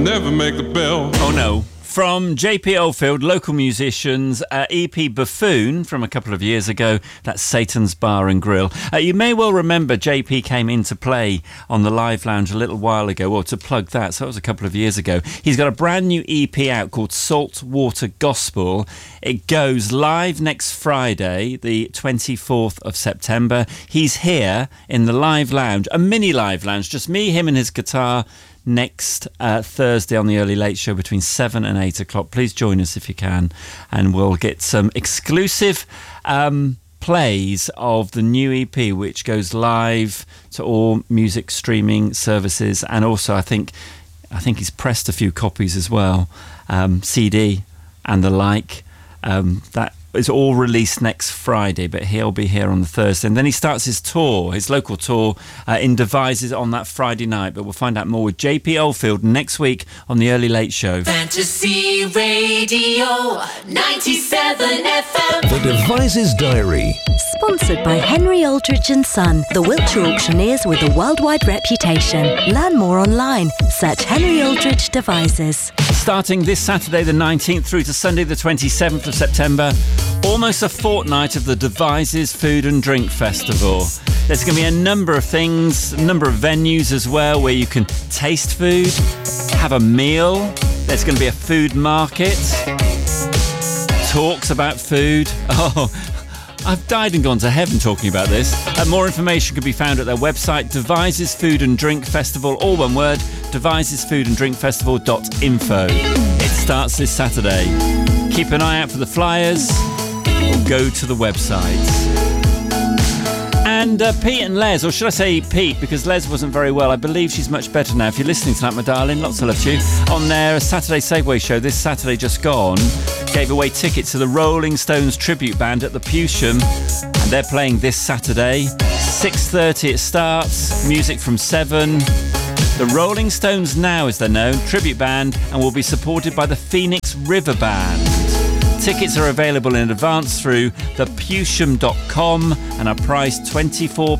Never make the bell. Oh no. From JP Oldfield, local musicians, EP Buffoon from a couple of years ago. That's Satan's Bar and Grill. You may well remember JP came in to play on the Live Lounge a little while ago, or to plug that, so that was a couple of years ago. He's got a brand new EP out called Saltwater Gospel. It goes live next Friday, the 24th of September. He's here in the Live Lounge, a mini Live Lounge, just me, him and his guitar, next Thursday on the Early Late Show between 7 and 8 o'clock. Please join us if you can, and we'll get some exclusive plays of the new EP, which goes live to all music streaming services, and also I think he's pressed a few copies as well, CD and the like. That is all released next Friday, but he'll be here on the Thursday, and then he starts his tour, his local tour in Devizes on that Friday night. But we'll find out more with JP Oldfield next week on the Early Late Show. Fantasy Radio 97 FM. The Devizes Diary. Sponsored by Henry Aldridge and Son, the Wiltshire auctioneers with a worldwide reputation. Learn more online. Search Henry Aldridge Devizes. Starting this Saturday the 19th through to Sunday the 27th of September, almost a fortnight of the Devizes Food and Drink Festival. There's going to be a number of things, a number of venues as well, where you can taste food, have a meal. There's going to be a food market, talks about food. Oh, I've died and gone to heaven talking about this. More information can be found at their website, Devizes Food and Drink Festival, all one word, devizesfoodanddrinkfestival.info. It starts this Saturday. Keep an eye out for the flyers, or go to the website. And Pete and Les, or should I say Pete, because Les wasn't very well. I believe she's much better now. If you're listening to that, my darling, lots of love to you. On their Saturday Segway show, this Saturday just gone, gave away tickets to the Rolling Stones tribute band at the Pewsham, and they're playing this Saturday. 6:30 it starts, music from 7. The Rolling Stones Now, as they're known, tribute band, and will be supported by the Phoenix River Band. Tickets are available in advance through thepewsham.com and are priced £24